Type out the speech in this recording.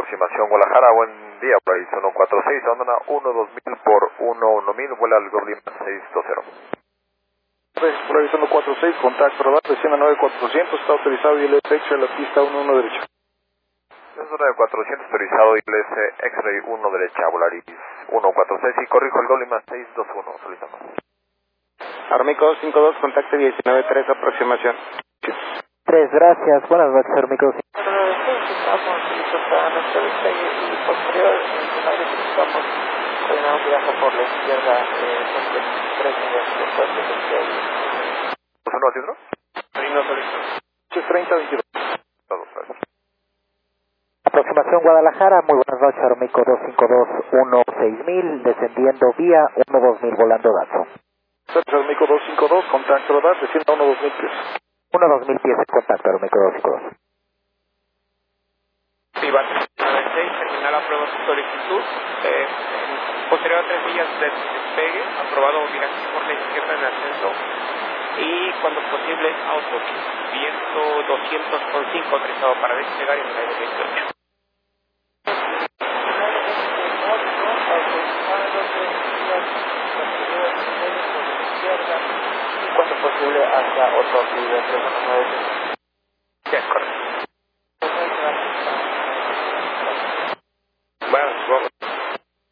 Aproximación Guadalajara, buen día, Price 146, abandona 12000 por 11000, vuela al Goblin 620. Pues, Price 146, contacto radar, descienda 9400, está autorizado y el X-ray a la pista 11 derecha. Desde 9400, autorizado ILS X-ray 1 derecha, Volaris 146 y corrijo el Goblin 621, solicitamos. Armico 252, contacto 193, aproximación. 3, gracias, buenas noches, Armico. Estamos listos para nuestro despegue y posterior, estamos coordinando un viaje por la izquierda, son 3 millas después de despegue. ¿Pues uno a centro? Marino solicitado. 30, 22. Aproximación Guadalajara, muy buenas noches, Armico 252, 16000, descendiendo vía 12000, volando Datsun. Armico 252, contacto radar, descienda 12000 pies. 12000 pies de contacto, Armico 252. Iván 96, terminar la prueba de solicitud. Posterior a 3 millas de despegue, aprobado viraje por la izquierda en ascenso. Y cuando posible, auto. Viento 200,5 autorizado para despegar en el aire 28. Cuando posible, hacia otro nivel de 9. De acuerdo.